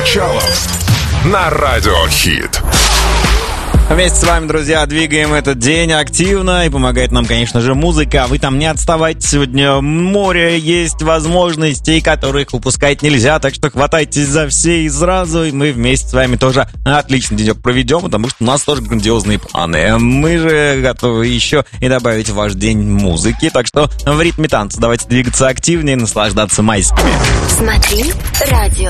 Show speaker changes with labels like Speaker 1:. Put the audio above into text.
Speaker 1: Мочалов на Радио Хит.
Speaker 2: Вместе с вами, друзья, двигаем этот день активно, и помогает нам, конечно же, музыка. Вы там не отставайте, сегодня море есть возможностей, которых упускать нельзя, так что хватайтесь за все и сразу, и мы вместе с вами тоже отличный денек проведем, потому что у нас тоже грандиозные планы. Мы же готовы еще и добавить в ваш день музыки, так что в ритме танца давайте двигаться активнее и наслаждаться майскими.
Speaker 3: Смотри радио.